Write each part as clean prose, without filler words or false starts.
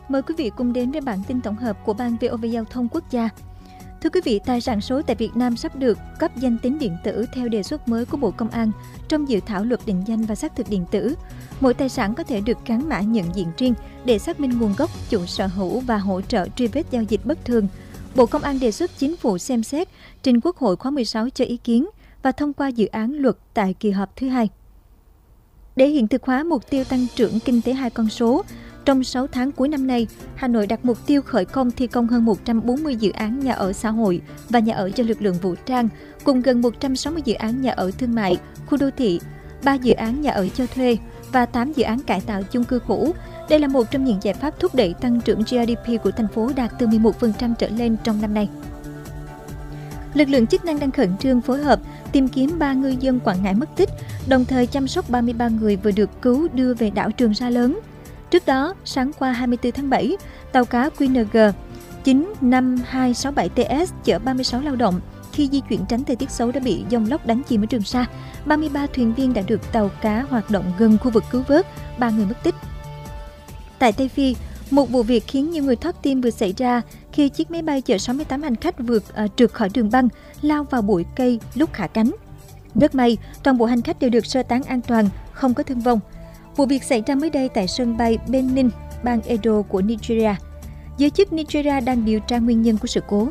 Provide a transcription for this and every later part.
Mời quý vị cùng đến với bản tin tổng hợp của Ban VOV Giao thông Quốc gia. Thưa quý vị, tài sản số tại Việt Nam sắp được cấp danh tính điện tử theo đề xuất mới của Bộ Công an trong dự thảo luật định danh và xác thực điện tử. Mỗi tài sản có thể được gắn mã nhận diện riêng để xác minh nguồn gốc, chủ sở hữu và hỗ trợ truy vết giao dịch bất thường. Bộ Công an đề xuất Chính phủ xem xét trình Quốc hội khóa 16 cho ý kiến và thông qua dự án luật tại kỳ họp thứ 2. Để hiện thực hóa mục tiêu tăng trưởng kinh tế 2 con số, trong 6 tháng cuối năm nay, Hà Nội đặt mục tiêu khởi công thi công hơn 140 dự án nhà ở xã hội và nhà ở cho lực lượng vũ trang, cùng gần 160 dự án nhà ở thương mại, khu đô thị, 3 dự án nhà ở cho thuê và 8 dự án cải tạo chung cư cũ. Đây là một trong những giải pháp thúc đẩy tăng trưởng GDP của thành phố đạt từ 11% trở lên trong năm nay. Lực lượng chức năng đang khẩn trương phối hợp tìm kiếm 3 ngư dân Quảng Ngãi mất tích, đồng thời chăm sóc 33 người vừa được cứu đưa về đảo Trường Sa lớn. Trước đó, sáng qua 24 tháng 7, tàu cá QNG 95267TS chở 36 lao động khi di chuyển tránh thời tiết xấu đã bị dông lốc đánh chìm ở Trường Sa. 33 thuyền viên đã được tàu cá hoạt động gần khu vực cứu vớt, 3 người mất tích. Tại Tây Phi, một vụ việc khiến nhiều người thoát tim vừa xảy ra khi chiếc máy bay chở 68 hành khách trượt khỏi đường băng, lao vào bụi cây lúc hạ cánh. Rất may, toàn bộ hành khách đều được sơ tán an toàn, không có thương vong. Vụ việc xảy ra mới đây tại sân bay Benin, bang Edo của Nigeria. Giới chức Nigeria đang điều tra nguyên nhân của sự cố.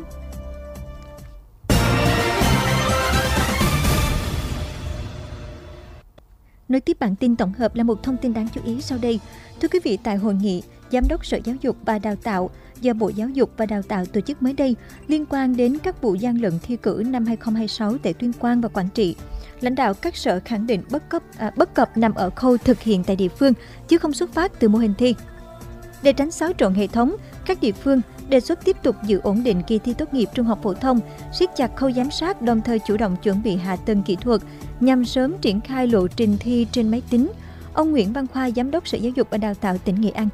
Nối tiếp bản tin tổng hợp là một thông tin đáng chú ý sau đây. Thưa quý vị, tại hội nghị Giám đốc Sở Giáo dục và Đào tạo do Bộ Giáo dục và Đào tạo tổ chức mới đây liên quan đến các vụ gian lận thi cử năm 2026 tại Tuyên Quang và Quảng Trị, lãnh đạo các sở khẳng định bất cập nằm ở khâu thực hiện tại địa phương, chứ không xuất phát từ mô hình thi. Để tránh xáo trộn hệ thống, các địa phương đề xuất tiếp tục giữ ổn định kỳ thi tốt nghiệp trung học phổ thông, siết chặt khâu giám sát, đồng thời chủ động chuẩn bị hạ tầng kỹ thuật nhằm sớm triển khai lộ trình thi trên máy tính. Ông Nguyễn Văn Khoa, Giám đốc Sở Giáo dục và Đào tạo tỉnh Nghệ An